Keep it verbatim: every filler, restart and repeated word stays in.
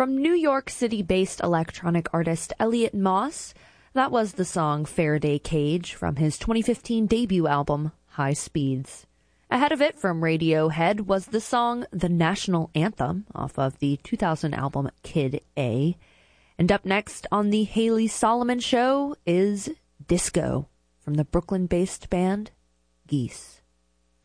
From New York City-based electronic artist Elliot Moss, that was the song Faraday Cage from his twenty fifteen debut album, High Speeds. Ahead of it from Radiohead was the song The National Anthem off of the two thousand album Kid A. And up next on the Haley Solomon Show is Disco from the Brooklyn-based band Geese.